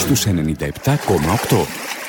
στους 97,8.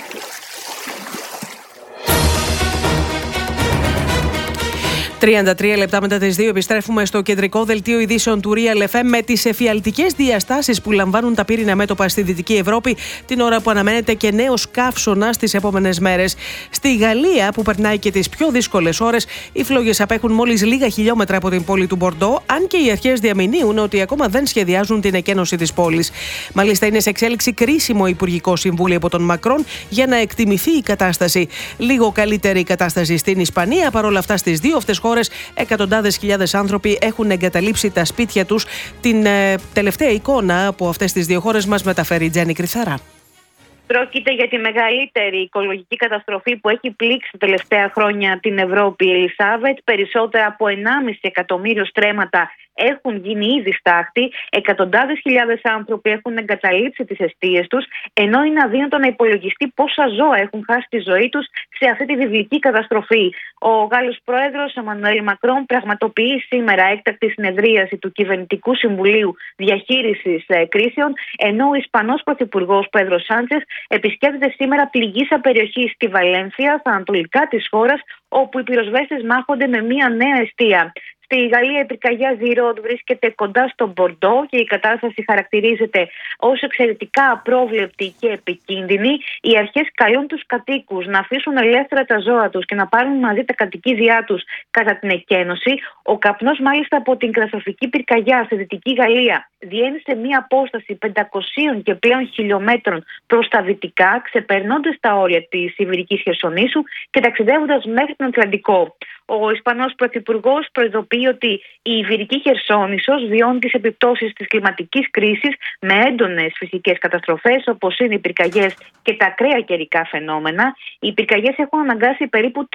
33 λεπτά μετά τις 2 επιστρέφουμε στο κεντρικό δελτίο ειδήσεων του Real FM με τις εφιαλτικές διαστάσεις που λαμβάνουν τα πύρινα μέτωπα στη Δυτική Ευρώπη την ώρα που αναμένεται και νέος καύσωνας στις επόμενες μέρες. Στη Γαλλία, που περνάει και τις πιο δύσκολες ώρες, οι φλόγες απέχουν μόλις λίγα χιλιόμετρα από την πόλη του Μπορντό, αν και οι αρχές διαμηνύουν ότι ακόμα δεν σχεδιάζουν την εκένωση της πόλης. Μάλιστα, είναι σε εξέλιξη κρίσιμο υπουργικό συμβούλιο από τον Μακρόν για να εκτιμηθεί η κατάσταση. Λίγο καλύτερη η κατάσταση στην Ισπανία, παρόλα αυτά στις δύο αυτές χώρες, εκατοντάδες χιλιάδες άνθρωποι έχουν εγκαταλείψει τα σπίτια τους. Την τελευταία εικόνα από αυτές τις δύο χώρες μας μεταφέρει η Τζέννη Κρυθαρά. Πρόκειται για τη μεγαλύτερη οικολογική καταστροφή που έχει πλήξει τα τελευταία χρόνια την Ευρώπη, η Ελισάβετ. Περισσότερα από 1,5 εκατομμύριο στρέμματα έχουν γίνει ήδη στάχτη. Εκατοντάδες χιλιάδες άνθρωποι έχουν εγκαταλείψει τις εστίες τους, ενώ είναι αδύνατο να υπολογιστεί πόσα ζώα έχουν χάσει τη ζωή τους σε αυτή τη βιβλική καταστροφή. Ο Γάλλος Πρόεδρος Εμμανουέλ Μακρόν πραγματοποιεί σήμερα έκτακτη συνεδρίαση του Κυβερνητικού Συμβουλίου Διαχείρισης Κρίσεων, ενώ ο Ισπανός Πρωθυπουργός Πέδρο Σάντσες επισκέπτεται σήμερα πληγήσα περιοχή στη Βαλένθια, στα ανατολικά της χώρας, όπου οι πυροσβέστες μάχονται με μια νέα εστία. Στη Γαλλία η πυρκαγιά Ζιρόντ βρίσκεται κοντά στο Μπορντό και η κατάσταση χαρακτηρίζεται ως εξαιρετικά απρόβλεπτη και επικίνδυνη. Οι αρχές καλούν τους κατοίκους να αφήσουν ελεύθερα τα ζώα τους και να πάρουν μαζί τα κατοικίδια τους κατά την εκένωση. Ο καπνός μάλιστα από την καταστροφική πυρκαγιά στη Δυτική Γαλλία διένει σε μία απόσταση 500 και πλέον χιλιόμετρων προς τα δυτικά, ξεπερνώντας τα όρια της Ιβηρικής Χερσονήσου και ταξιδεύοντας μέχρι τον Ατλαντικό. Ο Ισπανός Πρωθυπουργός προειδοποιεί ότι η Ιβηρική Χερσόνησος βιώνει τις επιπτώσεις της κλιματικής κρίσης με έντονες φυσικές καταστροφές όπως είναι οι πυρκαγιές και τα ακραία καιρικά φαινόμενα. Οι πυρκαγιές έχουν αναγκάσει περίπου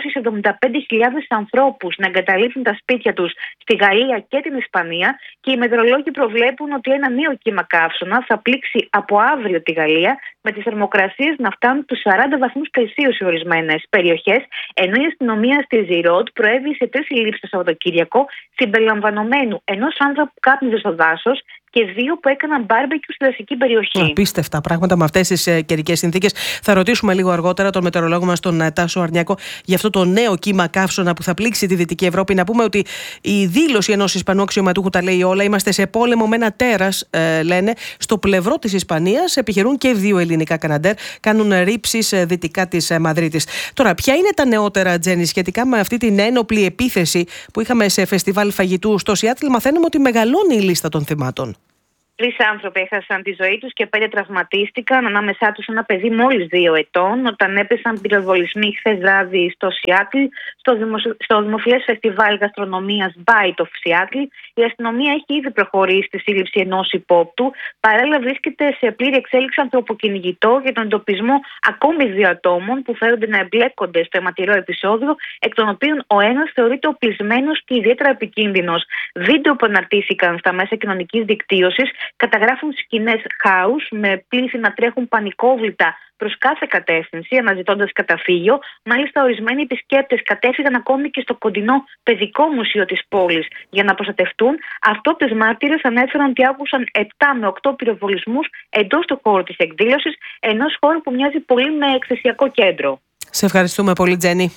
375.000 ανθρώπους να εγκαταλείψουν τα σπίτια τους στη Γαλλία και την Ισπανία και οι μετεωρολόγοι προβλέπουν ότι ένα νέο κύμα καύσωνα θα πλήξει από αύριο τη Γαλλία, με τις θερμοκρασίες να φτάνουν τους 40 βαθμούς Κελσίου σε ορισμένες περιοχές, ενώ η αστυνομία στη Ζιρόντ προέβη σε 3 συλλήψεις το Σαββατοκύριακο, συμπεριλαμβανομένου ενός άντρα που κάπνιζε στο δάσος και 2 που έκαναν μπάρμπεκιου στη δασική περιοχή. Απίστευτα πράγματα με αυτές τις καιρικές συνθήκες. Θα ρωτήσουμε λίγο αργότερα τον μετεωρολόγο μας, τον Τάσο Αρνιάκο, για αυτό το νέο κύμα καύσωνα που θα πλήξει τη Δυτική Ευρώπη. Να πούμε ότι η δήλωση ενός Ισπανού αξιωματούχου τα λέει όλα. Είμαστε σε πόλεμο με ένα τέρας, λένε. Στο πλευρό της Ισπανίας επιχειρούν και 2 ελληνικά καναντέρ. Κάνουν ρήψεις δυτικά της Μαδρίτης. Τώρα, ποια είναι τα νεότερα, Τζέννη, σχετικά με αυτή την ένοπλη επίθεση που είχαμε σε φεστιβάλ φαγητού στο Σιάτλ? Μαθαίνουμε ότι μεγαλώνει η λίστα των θυμάτων. 3 άνθρωποι έχασαν τη ζωή τους και 5 τραυματίστηκαν, ανάμεσά τους ένα παιδί μόλις 2 ετών, όταν έπεσαν πυροβολισμοί χθες βράδυ στο Σιάτλ, στο δημοφιλές φεστιβάλ γαστρονομίας Bite of Seattle. Η αστυνομία έχει ήδη προχωρήσει στη σύλληψη ενός υπόπτου. Παράλληλα, βρίσκεται σε πλήρη εξέλιξη ανθρωποκυνηγητό για τον εντοπισμό ακόμη 2 ατόμων που φέρονται να εμπλέκονται στο αιματηρό επεισόδιο, εκ των οποίων ο ένας θεωρείται οπλισμένος και ιδιαίτερα επικίνδυνος. Βίντεο που αναρτήθηκαν στα μέσα κοινωνικής δικτύωσης καταγράφουν σκηνές χάους με πλήθη να τρέχουν πανικόβλητα προς κάθε κατεύθυνση, αναζητώντας καταφύγιο. Μάλιστα, ορισμένοι επισκέπτες κατέφυγαν ακόμη και στο κοντινό παιδικό μουσείο της πόλης για να προστατευτούν. Αυτόπτες μάρτυρες ανέφεραν ότι άκουσαν 7 με 8 πυροβολισμούς εντός του χώρου της εκδήλωσης, ενός χώρου που μοιάζει πολύ με εκθεσιακό κέντρο. Σε ευχαριστούμε πολύ, Τζέννη.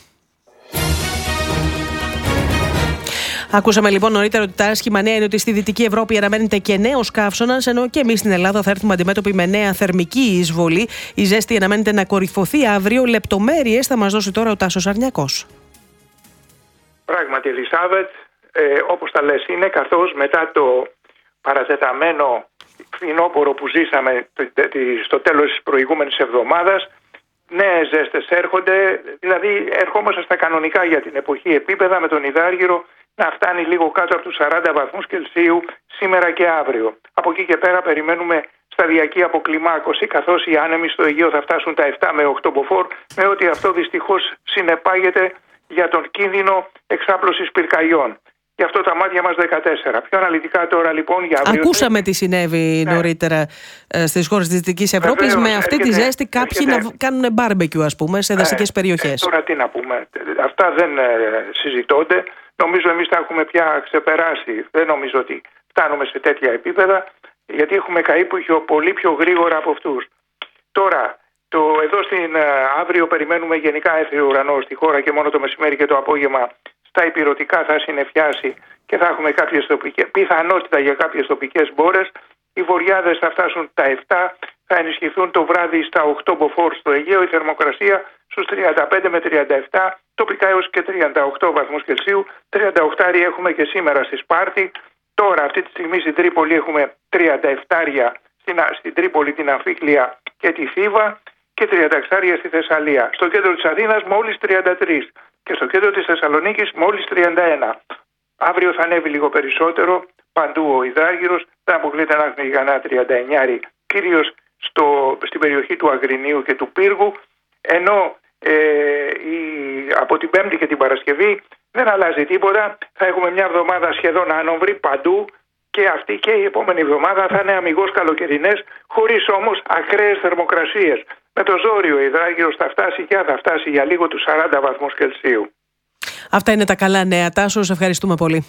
Ακούσαμε λοιπόν νωρίτερα ότι τα άσχημα νέα είναι ότι στη Δυτική Ευρώπη αναμένεται και νέος καύσωνας, ενώ και εμείς στην Ελλάδα θα έρθουμε αντιμέτωποι με νέα θερμική εισβολή. Η ζέστη αναμένεται να κορυφωθεί αύριο. Λεπτομέρειες θα μας δώσει τώρα ο Τάσος Αρνιακός. Πράγματι, Ελισάβετ, όπως τα λες είναι, καθώς μετά το παρατεταμένο φθινόπωρο που ζήσαμε στο τέλος της προηγούμενης εβδομάδας, νέες ζέστες έρχονται, δηλαδή ερχόμαστε στα κανονικά για την εποχή επίπεδα, με τον υδάργυρο να φτάνει λίγο κάτω από τους 40 βαθμούς Κελσίου σήμερα και αύριο. Από εκεί και πέρα περιμένουμε σταδιακή αποκλιμάκωση, καθώς οι άνεμοι στο Αιγαίο θα φτάσουν τα 7 με 8 μποφόρ, με ό,τι αυτό δυστυχώς συνεπάγεται για τον κίνδυνο εξάπλωσης πυρκαγιών. Γι' αυτό τα μάτια μας 14. Πιο αναλυτικά τώρα λοιπόν για αύριο. Ακούσαμε τι συνέβη νωρίτερα στις χώρες της Δυτικής Ευρώπης. Με αυτή τη ζέστη κάποιοι να κάνουν μπάρμπεκιου, ας πούμε, σε δασικές περιοχές. Τώρα τι να πούμε. Αυτά δεν συζητώνται. Νομίζω εμείς τα έχουμε πια ξεπεράσει. Δεν νομίζω ότι φτάνουμε σε τέτοια επίπεδα. γιατί έχουμε καεί πολύ πιο γρήγορα από αυτούς. Τώρα, εδώ αύριο περιμένουμε γενικά έθριο ουρανό στη χώρα και μόνο το μεσημέρι και το απόγευμα στα υπηρετικά θα συννεφιάσει και θα έχουμε πιθανότητα για κάποιες τοπικές μπόρες. Οι βοριάδες θα φτάσουν τα 7, θα ενισχυθούν το βράδυ στα 8 μποφόρ στο Αιγαίο, η θερμοκρασία στους 35 με 37, τοπικά έως και 38 βαθμούς Κελσίου, 38 έχουμε και σήμερα στη Σπάρτη. Τώρα αυτή τη στιγμή στην Τρίπολη έχουμε 37 στην Τρίπολη, την Αμφίκλεια και τη Θήβα και 36 στη Θεσσαλία. Στο κέντρο της Αθήνας μόλις 33 και στο κέντρο της Θεσσαλονίκης μόλις 31. Αύριο θα ανέβει λίγο περισσότερο, παντού ο υδράργυρος, δεν αποκλείται να έχουμε κανένα 39, κυρίως στην περιοχή του Αγρινίου και του Πύργου, ενώ από την Πέμπτη και την Παρασκευή δεν αλλάζει τίποτα. Θα έχουμε μια εβδομάδα σχεδόν άνομβρη παντού και αυτή και η επόμενη εβδομάδα θα είναι αμιγώς καλοκαιρινές, χωρίς όμως ακραίες θερμοκρασίες. Με το ζόριο ο υδράργυρος θα φτάσει για λίγο τους 40 βαθμούς Κελσίου. Αυτά είναι τα καλά νέα. Τάσο, σε ευχαριστούμε πολύ.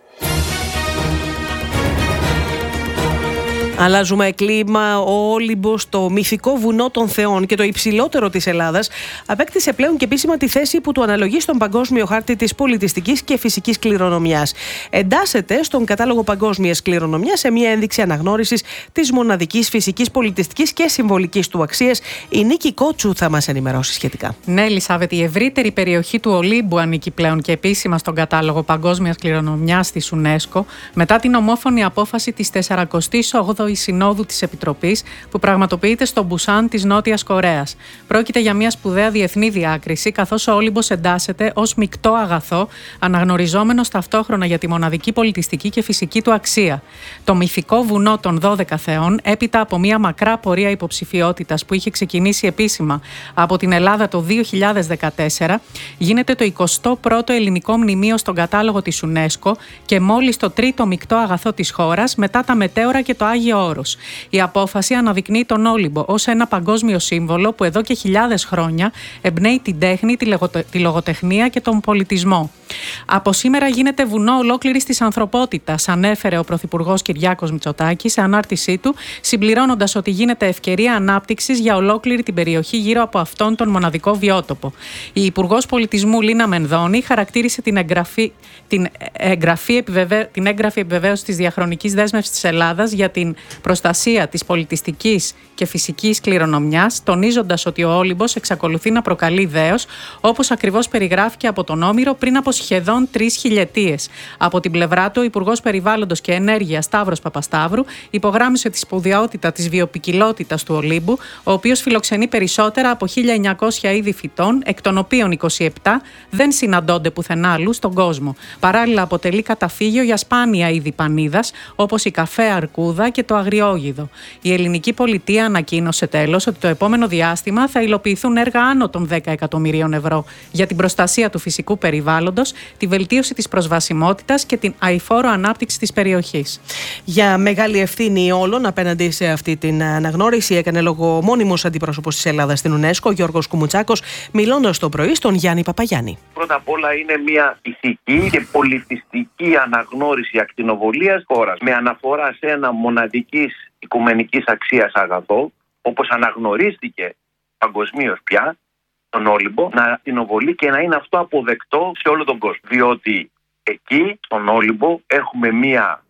Αλλάζουμε κλίμα. Ο Όλυμπος, το μυθικό βουνό των θεών και το υψηλότερο της Ελλάδας, απέκτησε πλέον και επίσημα τη θέση που του αναλογεί στον παγκόσμιο χάρτη της πολιτιστικής και φυσικής κληρονομιάς. Εντάσσεται στον κατάλογο παγκόσμιας κληρονομιάς σε μια ένδειξη αναγνώρισης της μοναδικής φυσικής, πολιτιστικής και συμβολικής του αξίας. Η Νίκη Κότσου θα μας ενημερώσει σχετικά. Ναι, Ελισάβετ, η ευρύτερη περιοχή του Ολύμπου ανήκει πλέον και επίσημα στον κατάλογο παγκόσμιας κληρονομιάς της UNESCO, μετά την ομόφωνη απόφαση της 48ης Συνόδου της Επιτροπής που πραγματοποιείται στο Μπουσάν της Νότιας Κορέας. Πρόκειται για μια σπουδαία διεθνή διάκριση, καθώς ο Όλυμπος εντάσσεται ως μεικτό αγαθό, αναγνωριζόμενος ταυτόχρονα για τη μοναδική πολιτιστική και φυσική του αξία. Το μυθικό βουνό των 12 θεών, έπειτα από μια μακρά πορεία υποψηφιότητας που είχε ξεκινήσει επίσημα από την Ελλάδα το 2014, γίνεται το 21ο ελληνικό μνημείο στον κατάλογο της UNESCO και μόλις το τρίτο μεικτό αγαθό της χώρας μετά τα μετέωρα και το Άγιο Όρος. Η απόφαση αναδεικνύει τον Όλυμπο ως ένα παγκόσμιο σύμβολο που εδώ και χιλιάδες χρόνια εμπνέει την τέχνη, τη λογοτεχνία και τον πολιτισμό. Από σήμερα γίνεται βουνό ολόκληρης της ανθρωπότητας, ανέφερε ο Πρωθυπουργός Κυριάκος Μητσοτάκης σε ανάρτησή του, συμπληρώνοντας ότι γίνεται ευκαιρία ανάπτυξης για ολόκληρη την περιοχή γύρω από αυτόν τον μοναδικό βιότοπο. Η Υπουργός Πολιτισμού Λίνα Μενδώνη χαρακτήρισε την έγγραφη επιβεβαίωση της διαχρονικής δέσμευσης της Ελλάδας για την προστασία της πολιτιστικής και φυσικής κληρονομιάς, τονίζοντας ότι ο Όλυμπος εξακολουθεί να προκαλεί δέος, όπως ακριβώς περιγράφηκε από τον Όμηρο πριν από σχεδόν 3 χιλιετίες. Από την πλευρά του, ο Υπουργός Περιβάλλοντος και Ενέργειας Σταύρος Παπασταύρου υπογράμμισε τη σπουδαιότητα της βιοποικιλότητας του Ολύμπου, ο οποίος φιλοξενεί περισσότερα από 1.900 είδη φυτών, εκ των οποίων 27 δεν συναντώνται πουθενά αλλού στον κόσμο. Παράλληλα, αποτελεί καταφύγιο για σπάνια είδη πανίδας, όπως η καφέ αρκούδα και το αγριόγιδο. Η ελληνική πολιτεία ανακοίνωσε τέλος ότι το επόμενο διάστημα θα υλοποιηθούν έργα άνω των 10 εκατομμυρίων ευρώ για την προστασία του φυσικού περιβάλλοντος, τη βελτίωση της προσβασιμότητας και την αειφόρο ανάπτυξη της περιοχής. Για μεγάλη ευθύνη όλων απέναντι σε αυτή την αναγνώριση έκανε λόγο ο μόνιμος αντιπρόσωπος της Ελλάδας στην UNESCO, Γιώργος Κουμουτσάκος, μιλώντας το πρωί στον Γιάννη Παπαγιάννη. Πρώτα απ' όλα είναι μια ηθική και πολιτιστική αναγνώριση ακτινοβολίας χώρας με αναφορά σε ένα μοναδικής οικουμενικής αξίας αγαθό, όπως αναγνωρίστηκε παγκοσμίως πια, τον Όλυμπο, να ακτινοβολεί και να είναι αυτό αποδεκτό σε όλο τον κόσμο. Διότι εκεί, στον Όλυμπο, έχουμε μία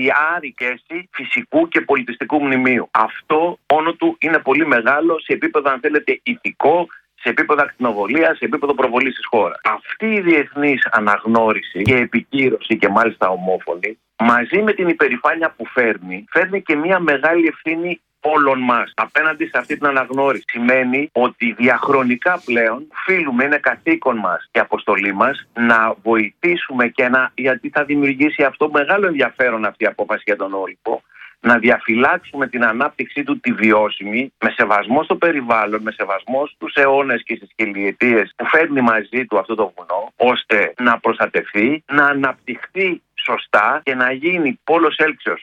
αδιάρρηκτη φυσικού και πολιτιστικού μνημείου. Αυτό μόνο του είναι πολύ μεγάλο σε επίπεδο, αν θέλετε, ηθικό, σε επίπεδο ακτινοβολίας, σε επίπεδο προβολής της χώρας. Αυτή η διεθνής αναγνώριση και επικύρωση και μάλιστα ομόφωνη, μαζί με την υπερηφάνεια που φέρνει και μια μεγάλη ευθύνη όλων μας απέναντι σε αυτή την αναγνώριση. Σημαίνει ότι διαχρονικά πλέον οφείλουμε, είναι καθήκον μας και αποστολή μας να βοηθήσουμε γιατί θα δημιουργήσει αυτό μεγάλο ενδιαφέρον αυτή η απόφαση για τον Όλυμπο, να διαφυλάξουμε την ανάπτυξή του τη βιώσιμη, με σεβασμό στο περιβάλλον, με σεβασμό στους αιώνες και στις χιλιετίες που φέρνει μαζί του αυτό το βουνό, ώστε να προστατευτεί, να αναπτυχθεί σωστά και να γίνει πόλος έλξεως.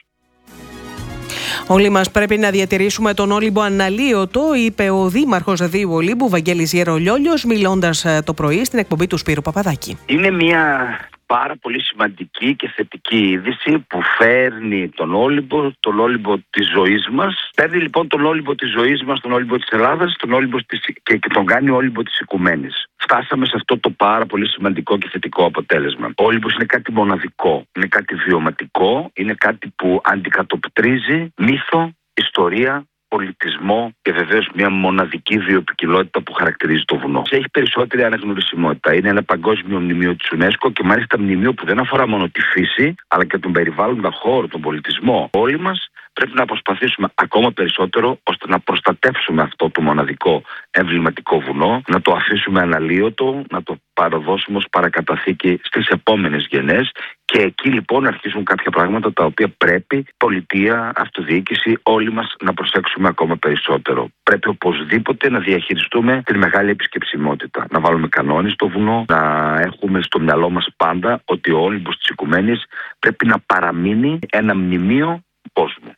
Όλοι μας πρέπει να διατηρήσουμε τον Όλυμπο αναλύωτο, είπε ο Δήμαρχος Δίου Ολύμπου, Βαγγέλης Γερολιόλιος, μιλώντας το πρωί στην εκπομπή του Σπύρου Παπαδάκη. Είναι μια πάρα πολύ σημαντική και θετική είδηση που φέρνει τον Όλυμπο της ζωής μας. Παίρνει λοιπόν τον Όλυμπο της ζωής μας, τον Όλυμπο της Ελλάδας, τον Όλυμπο και τον κάνει Όλυμπο της Οικουμένης. Φτάσαμε σε αυτό το πάρα πολύ σημαντικό και θετικό αποτέλεσμα. Ο Όλυμπος είναι κάτι μοναδικό, είναι κάτι βιωματικό, είναι κάτι που αντικατοπτρίζει μύθο, ιστορία, πολιτισμό και βεβαίως μια μοναδική βιοποικιλότητα που χαρακτηρίζει το βουνό. Έχει περισσότερη αναγνωρισιμότητα. Είναι ένα παγκόσμιο μνημείο της UNESCO και μάλιστα μνημείο που δεν αφορά μόνο τη φύση, αλλά και τον περιβάλλοντα χώρο, τον πολιτισμό. Όλοι μας πρέπει να προσπαθήσουμε ακόμα περισσότερο ώστε να προστατεύσουμε αυτό το μοναδικό εμβληματικό βουνό, να το αφήσουμε αναλύωτο, να το παραδώσουμε ως παρακαταθήκη στις επόμενες γενιές. Και εκεί λοιπόν αρχίζουν κάποια πράγματα τα οποία πρέπει πολιτεία, αυτοδιοίκηση, όλοι μας να προσέξουμε ακόμα περισσότερο. Πρέπει οπωσδήποτε να διαχειριστούμε την μεγάλη επισκεψιμότητα. Να βάλουμε κανόνες στο βουνό, να έχουμε στο μυαλό μας πάντα ότι ο Όλυμπος της Οικουμένης πρέπει να παραμείνει ένα μνημείο κόσμου.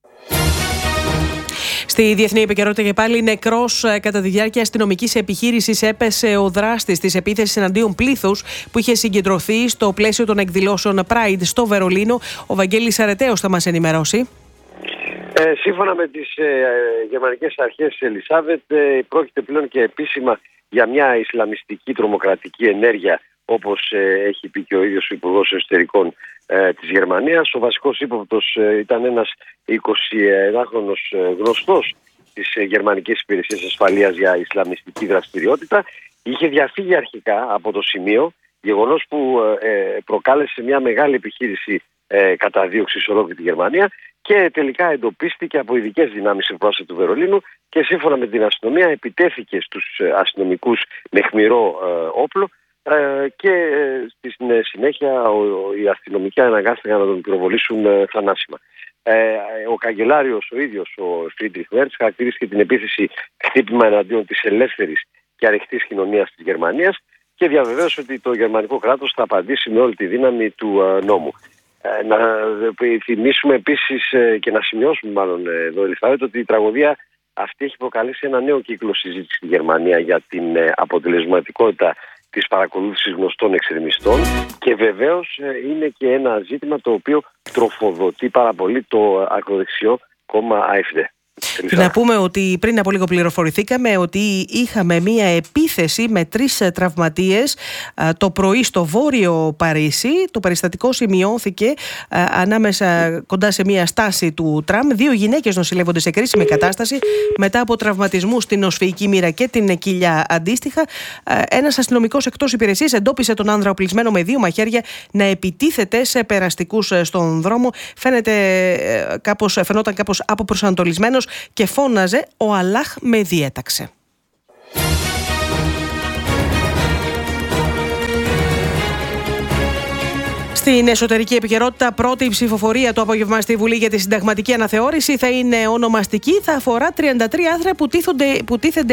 Στη διεθνή επικαιρότητα και πάλι, νεκρός κατά τη διάρκεια αστυνομικής επιχείρησης έπεσε ο δράστης της επίθεσης εναντίον πλήθους που είχε συγκεντρωθεί στο πλαίσιο των εκδηλώσεων Pride στο Βερολίνο. Ο Βαγγέλης Αρετέος θα μας ενημερώσει. Σύμφωνα με τις γερμανικές αρχές Ελισάβετ, πρόκειται πλέον και επίσημα για μια ισλαμιστική τρομοκρατική ενέργεια, όπως έχει πει και ο ίδιος ο Υπουργός Εσωτερικών της Γερμανίας. Ο βασικός ύποπτος ήταν ένας 21χρονος γνωστός της Γερμανικής Υπηρεσίας Ασφαλείας για ισλαμιστική δραστηριότητα. Είχε διαφύγει αρχικά από το σημείο, γεγονός που προκάλεσε μια μεγάλη επιχείρηση καταδίωξη σε ολόκληρη τη Γερμανία και τελικά εντοπίστηκε από ειδικές δυνάμεις ευπρόσθετου του Βερολίνου και σύμφωνα με την αστυνομία επιτέθηκε στους αστυνομικούς με αιχμηρό όπλο και στη συνέχεια οι αστυνομικοί αναγκάστηκαν να τον πυροβολήσουν θανάσιμα. Ο καγκελάριος ο ίδιος, ο Φρίντριχ Μέρτς, χαρακτηρίστηκε την επίθεση χτύπημα εναντίον της ελεύθερης και ανοιχτής κοινωνίας της Γερμανίας και διαβεβαίωσε ότι το γερμανικό κράτος θα απαντήσει με όλη τη δύναμη του νόμου. Να θυμίσουμε επίσης και να σημειώσουμε μάλλον εδώ, Ελισάβετ, ότι η τραγωδία αυτή έχει προκαλέσει ένα νέο κύκλο συζήτηση στη Γερμανία για την αποτελεσματικότητα της παρακολούθησης γνωστών εξτρεμιστών και βεβαίως είναι και ένα ζήτημα το οποίο τροφοδοτεί πάρα πολύ το ακροδεξιό κόμμα AfD. Να πούμε ότι πριν από λίγο πληροφορηθήκαμε ότι είχαμε μία επίθεση με 3 τραυματίες το πρωί στο βόρειο Παρίσι. Το περιστατικό σημειώθηκε κοντά σε μία στάση του τραμ. 2 γυναίκες νοσηλεύονται σε κρίσιμη κατάσταση μετά από τραυματισμούς στην οσφυϊκή μοίρα και την κοιλιά αντίστοιχα. Ένας αστυνομικός εκτός υπηρεσίας εντόπισε τον άνδρα οπλισμένο με 2 μαχαίρια να επιτίθεται σε περαστικούς στον δρόμο. Φαινόταν κάπως αποπροσανατολισμένος και φώναζε «Ο Αλλάχ με διέταξε». Στην εσωτερική επικαιρότητα, πρώτη ψηφοφορία το απόγευμα στη Βουλή για τη συνταγματική αναθεώρηση θα είναι ονομαστική. Θα αφορά 33 άρθρα που τίθενται